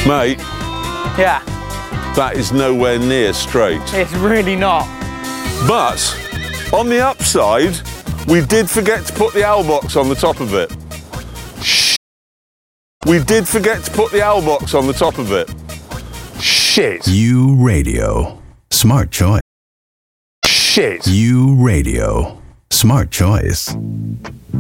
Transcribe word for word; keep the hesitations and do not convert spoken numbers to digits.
Mate, Yeah, that is nowhere near straight. it's really not. But on the upside, we did forget to put the owl box on the top of it. Shh. We did forget to put the owl box on the top of it. Shit. U Radio. Smart choice. Shit. U Radio. Smart choice.